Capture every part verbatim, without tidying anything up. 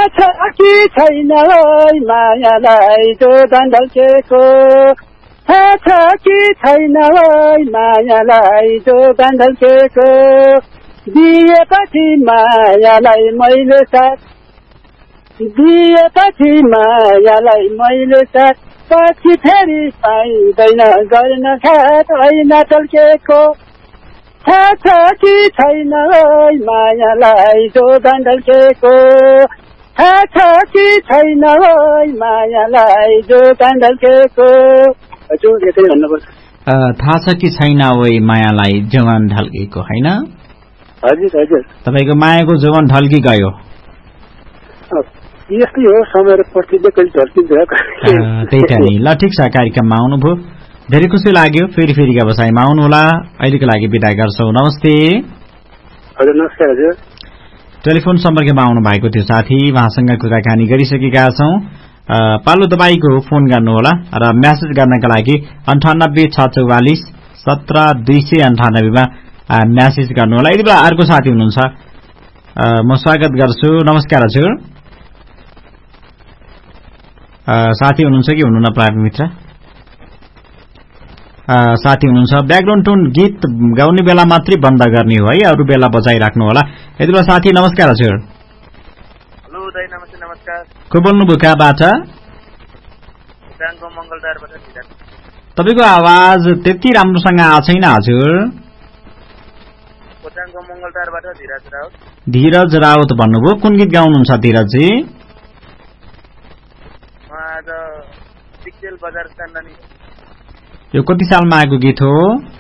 छ कि छैन ओइ मायालाई जोगान ढल्केको थाहा छ कि छैन ओइ मायालाई जोगान ढल्केको दिएपछि मायालाई मैले साथ दिएपछि मायालाई मैले साथ पछि फेरि पाइँदैन गर्न खात होइन ढल्केको थाहा छ कि छैन ओइ मायालाई जोगान ढल्केको थाहा छ कि छैन ओइ मायालाई जोगान ढल्केको हजुर यतै भन्नुपर्छ थाहा छ कि छैन ओइ मायालाई जोगान ढल्केको होइन हजुर हजुर तपाईको मायाको जोगान ढल्की गयो यस्तै हो समय र परिस्थिति कहिले ढल्किन्छ त्यही त नि ल ठिक छ कार्यक्रममा आउनुभयो धेरै खुसी लाग्यो फेरि फेरिका बसाइमा आउनुहोला अहिलेको लागि बिदा गर्छौँ नमस्ते हजुर नमस्कार हजुर टेलिफोन सम्पर्कमा आउनु भएको थियो साथी उहाँसँग कुराकानी गरिसकेका छौँ पालो तपाईँको फोन गर्नुहोला र म्यासेज गर्नका लागि अन्ठानब्बे छ चौवालिस सत्र दुई सय अन्ठानब्बेमा म्यासेज गर्नुहोला यति बेला अर्को साथी हुनुहुन्छ म स्वागत गर्छु नमस्कार हजुर साथी हुनुहुन्छ कि हुनुहुन्न प्राविधिक मित्र साथी हुनुहुन्छ ब्याकग्राउन्ड टोन गीत गाउने बेला मात्रै बन्द गर्ने हो है अरू बेला बजाइराख्नु होला यति बेला साथी नमस्कार हजुर हेलो दाइ नमस्ते नमस्कार को बोल्नुभयो कहाँबाट तपाईँको आवाज त्यति राम्रोसँग आएको छैन हजुर धीरज राउत भन्नुभयो कुन गीत गाउनुहुन्छ धीरजी यो कति सालमा आएको गीत हो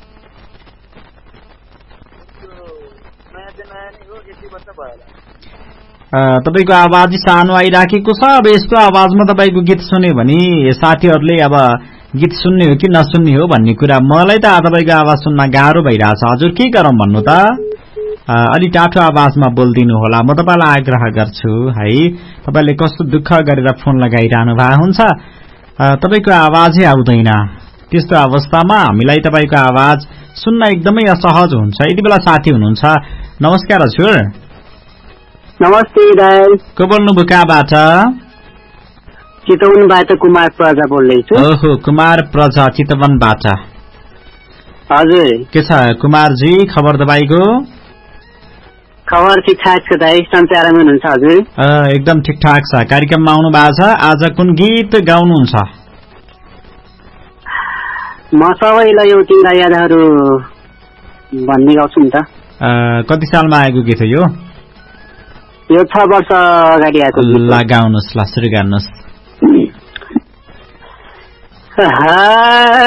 तपाईको आवाज सानो आइराखेको छ अब यस्तो आवाजमा तपाईको गीत सुन्यो भने साथीहरूले अब गीत सुन्ने हो कि नसुन्ने हो भन्ने कुरा मलाई त तपाईको आवाज सुन्न गाह्रो भइरहेछ हजुर के गरौँ भन्नु त अलि टाठो आवाजमा बोलिदिनु होला म तपाईलाई आग्रह गर्छु है तपाईले कस्तो दुःख गरेर फोन लगाइरहनु भएको हुन्छ तपाईको आवाजै आउँदैन त्यस्तो अवस्थामा हामीलाई तपाईको आवाज सुन्न एकदमै असहज हुन्छ यति बेला साथी हुनुहुन्छ नमस्कार हजुर नमस्ते दाइ को बोल्नुभयो कहाँबाट चितवनबाट कुमार प्रजा बोल्दैछु ओहो कुमार प्रजा चितवनबाट हजुर के छ कुमारजी खबर तपाईको खबर ठिकठाक छ दाइ सन्चै आरामै हुनुहुन्छ हजुर एकदम ठिकठाक छ कार्यक्रममा आउनु भएको छ आज कुन गीत गाउनुहुन्छ म सबैलाई यो तिम्रा यादहरू भन्ने गाउँछु नि त कति सालमा आएको गीत हो यो यो छ वर्ष अगाडि आएको लगाउनुहोस् ल सुरु गर्नुहोस्